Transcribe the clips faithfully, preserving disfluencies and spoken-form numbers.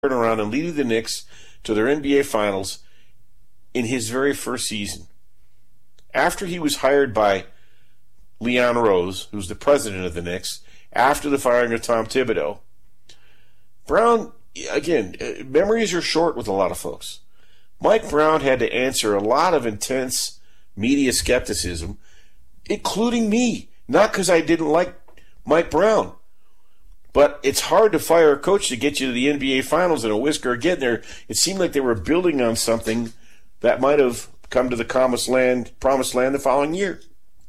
around and leading the Knicks to their N B A Finals in his very first season. After he was hired by Leon Rose, who's the president of the Knicks, after the firing of Tom Thibodeau, Brown, again, memories are short with a lot of folks. Mike Brown had to answer a lot of intense media skepticism, including me. Not because I didn't like Mike Brown, but it's hard to fire a coach to get you to the N B A Finals in a whisker again. There, it seemed like they were building on something that might have come to the promised land, promised land the following year.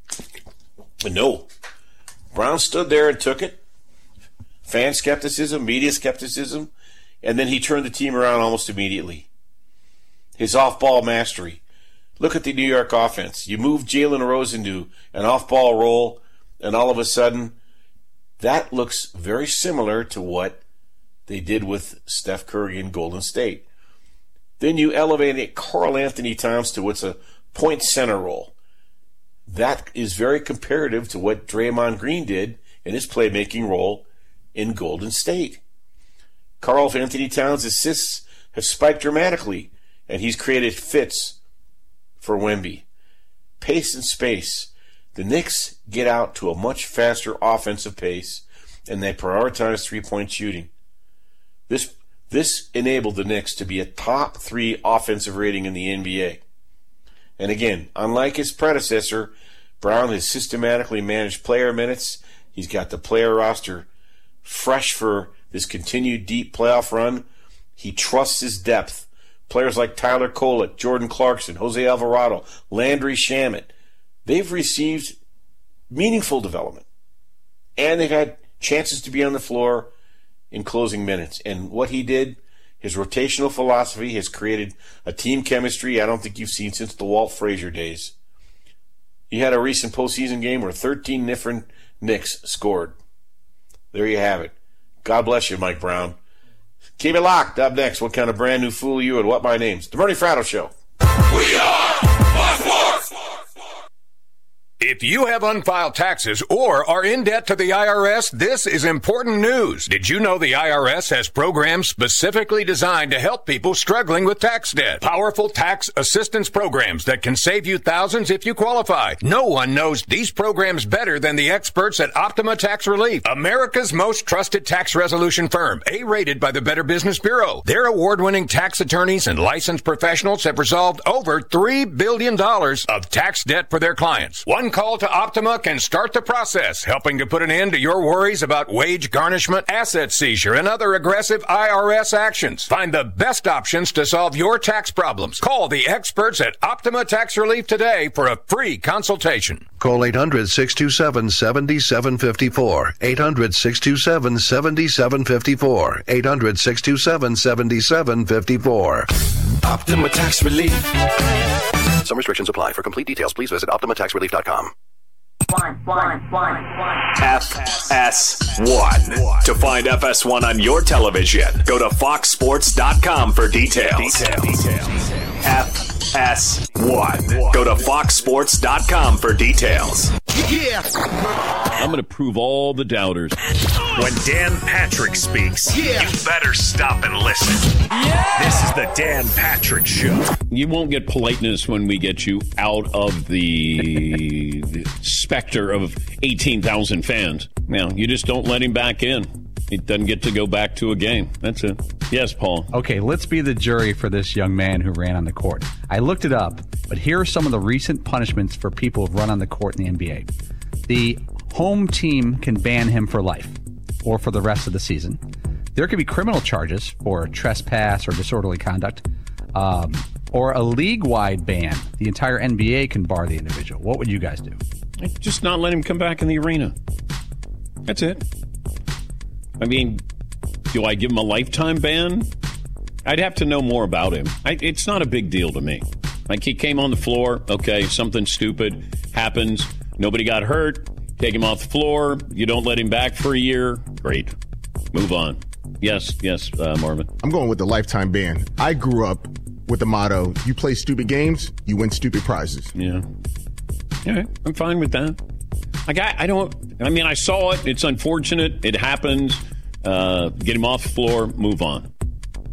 But no, Brown stood there and took it. Fan skepticism, media skepticism, and then he turned the team around almost immediately. His off-ball mastery. Look at the New York offense. You move Jalen Rose into an off-ball role, and all of a sudden, that looks very similar to what they did with Steph Curry in Golden State. Then you elevate Karl Anthony Towns to what's a point center role. That is very comparative to what Draymond Green did in his playmaking role in Golden State. Karl Anthony Towns' assists have spiked dramatically, and he's created fits for Wemby. Pace and space. The Knicks get out to a much faster offensive pace, and they prioritize three-point shooting. This this enabled the Knicks to be a top three offensive rating in the N B A. And again, unlike his predecessor, Brown has systematically managed player minutes. He's got the player roster fresh for this continued deep playoff run. He trusts his depth. Players like Tyler Kolek, Jordan Clarkson, Jose Alvarado, Landry Shamet, they've received meaningful development. And they've had chances to be on the floor in closing minutes. And what he did, his rotational philosophy has created a team chemistry I don't think you've seen since the Walt Frazier days. He had a recent postseason game where thirteen different Knicks scored. There you have it. God bless you, Mike Brown. Keep it locked. Up next, what kind of brand new fool are you and what my name's? The Bernie Fratto Show. We are Fox Sports. If you have unfiled taxes or are in debt to the I R S, this is important news. Did you know the I R S has programs specifically designed to help people struggling with tax debt? Powerful tax assistance programs that can save you thousands if you qualify. No one knows these programs better than the experts at Optima Tax Relief, America's most trusted tax resolution firm, A-rated by the Better Business Bureau. Their award-winning tax attorneys and licensed professionals have resolved over three billion dollars of tax debt for their clients. One call to Optima can start the process, helping to put an end to your worries about wage garnishment, asset seizure, and other aggressive I R S actions. Find the best options to solve your tax problems. Call the experts at Optima Tax Relief today for a free consultation. Call eight hundred, six two seven, seven seven five four. eight hundred, six two seven, seven seven five four. eight hundred, six two seven, seven seven five four. Optima Tax Relief. Some restrictions apply. For complete details, please visit optima tax relief dot com. One, one, one, one. F S one. To find F S one on your television, go to fox sports dot com for details. F S one. Go to fox sports dot com for details. Yeah. I'm going to prove all the doubters. When Dan Patrick speaks, yeah. you better stop and listen. Yeah. This is the Dan Patrick Show. You won't get politeness when we get you out of the, the specter of eighteen thousand fans. Now, you just don't let him back in. He doesn't get to go back to a game. That's it. Yes, Paul. Okay, let's be the jury for this young man who ran on the court. I looked it up, but here are some of the recent punishments for people who've run on the court in the N B A. The home team can ban him for life or for the rest of the season. There could be criminal charges for trespass or disorderly conduct, um, or a league-wide ban. The entire N B A can bar the individual. What would you guys do? Just not let him come back in the arena. That's it. I mean, do I give him a lifetime ban? I'd have to know more about him. I, it's not a big deal to me. Like, he came on the floor. Okay, something stupid happens. Nobody got hurt. Take him off the floor. You don't let him back for a year. Great. Move on. Yes, yes, uh, Marvin. I'm going with the lifetime ban. I grew up with the motto, you play stupid games, you win stupid prizes. Yeah. Yeah, I'm fine with that. Like, I, I don't, I mean, I saw it. It's unfortunate. It happens. Uh, get him off the floor. Move on.